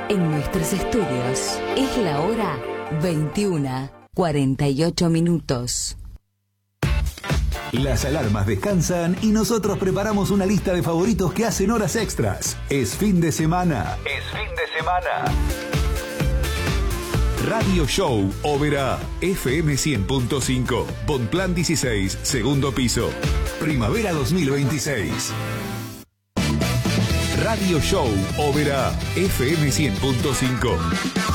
En nuestros estudios es la hora 21:48. Las alarmas descansan y nosotros preparamos una lista de favoritos que hacen horas extras. Es fin de semana. Es fin de semana. Radio Show Oberá, FM 100.5, Bonplan 16, segundo piso. Primavera 2026. Radio Show Oberá, FM 100.5.